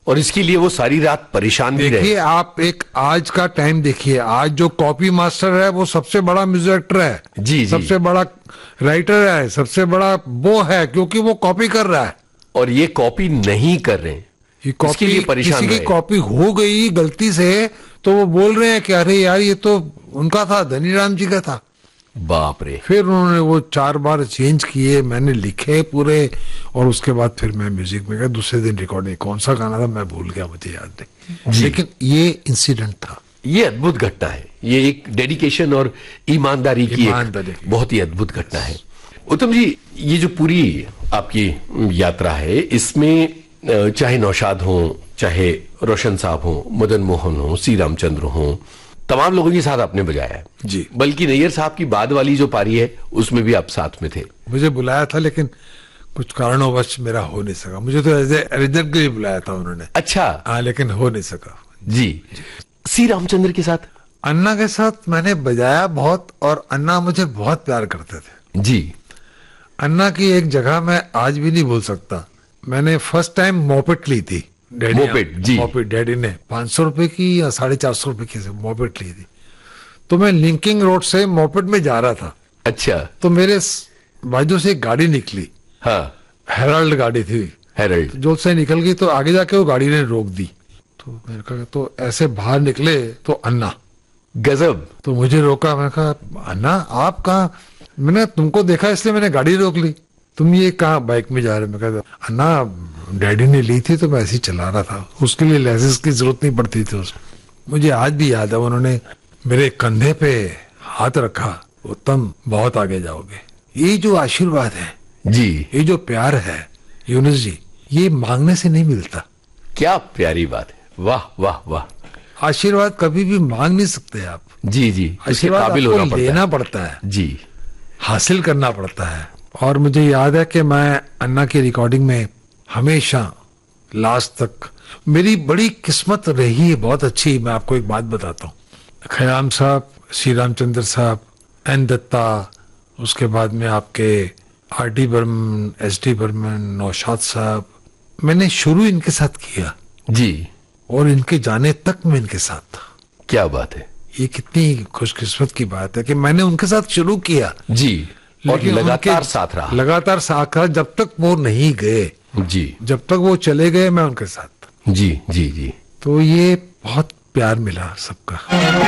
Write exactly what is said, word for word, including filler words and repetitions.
और इसके लिए वो सारी रात परेशान भी रहे। देखिए आप एक आज का टाइम देखिए, आज जो कॉपी मास्टर है वो सबसे बड़ा म्यूजिक डायरेक्टर है, जी, जी। सबसे बड़ा राइटर है, सबसे बड़ा वो है, क्योंकि वो कॉपी कर रहा है और ये कॉपी नहीं कर रहे हैं, ये कॉपी, इसके लिए परेशान किसी की रहे। कॉपी हो गई गलती से तो वो बोल रहे हैं कि अरे यार ये तो उनका था, धनीराम जी का था। बाप रे। फिर उन्होंने वो चार बार चेंज किए, मैंने लिखे पूरे, और उसके बाद फिर मैं म्यूजिक में गया। दूसरे दिन रिकॉर्डिंग, कौन सा गाना था मैं भूल गया, मुझे याद नहीं, लेकिन ये इंसिडेंट था। ये अद्भुत घटना है, ये एक डेडिकेशन और ईमानदारी की ईमानदारी एक बहुत ही अद्भुत घटना है। उत्तम जी, ये जो पूरी आपकी यात्रा है, इसमें चाहे नौशाद हो, चाहे रोशन साहब हो, मदन मोहन हो, सी रामचंद्र हो, तमाम लोगों के साथ आपने बजाया है जी। बल्कि नैयर साहब की बाद वाली जो पारी है उसमें भी आप साथ में थे। मुझे बुलाया था लेकिन कुछ कारणोंवश मेरा हो नहीं सका। मुझे तो एज ए ओरिजिनल के लिए बुलाया था उन्होंने। अच्छा। हाँ, लेकिन हो नहीं सका। जी, जी। सी रामचंद्र के साथ? अन्ना के साथ मैंने बजाया बहुत, और अन्ना मुझे बहुत प्यार करते थे। जी। अन्ना की एक जगह मैं आज भी नहीं भूल सकता। मैंने फर्स्ट टाइम मोपेट ली थी, मोपेट, जी। मोपेट डैडी ने पांच सौ रुपए की या साढ़े चार सौ रुपए की मोपेट ली थी। तो मैं लिंकिंग रोड से मोपेट में जा रहा था। अच्छा। तो मेरे बाजू से एक गाड़ी निकली। हाँ। हेराल्ड गाड़ी थी। हेराल्ड जो से निकल गई तो आगे जाके वो गाड़ी ने रोक दी। तो मैंने कहा, तो ऐसे बाहर निकले तो अन्ना। गजब। तो मुझे रोका। मैंने कहा, अन्ना आप कहाँ? मैंने तुमको देखा इसलिए मैंने गाड़ी रोक ली। तुम ये कहाँ बाइक में जा रहे? मैं कहता, अन्ना डैडी ने ली थी तो मैं ऐसे ही चला रहा था, उसके लिए लाइसेंस की जरूरत नहीं पड़ती थी उसमें। मुझे आज भी याद है, उन्होंने मेरे कंधे पे हाथ रखा, उत्तम बहुत आगे जाओगे। ये जो आशीर्वाद है जी, ये जो प्यार है यूनुस जी, ये मांगने से नहीं मिलता। क्या प्यारी बात है, वाह वाह वाह। आशीर्वाद कभी भी मांग नहीं सकते आप। जी जी, आशीर्वाद काबिल आपको होना पड़ता लेना है। पड़ता है जी, हासिल करना पड़ता है। और मुझे याद है कि मैं अन्ना की रिकॉर्डिंग में हमेशा लास्ट तक, मेरी बड़ी किस्मत रही है बहुत अच्छी। मैं आपको एक बात बताता हूँ, खयाम साहब, श्री रामचंद्र साहब, एन दत्ता, उसके बाद में आपके R D Burman, S D Burman, Naushad साहब, मैंने शुरू इनके साथ किया जी, और इनके जाने तक मैं इनके साथ था। क्या बात है। ये कितनी खुशकिस्मत की बात है कि मैंने उनके साथ शुरू किया जी, और लेकिन लगातार साथ रहा। लगातार साथ रहा जब तक वो नहीं गए। जी, जब तक वो चले गए मैं उनके साथ। जी जी जी। तो ये बहुत प्यार मिला सबका।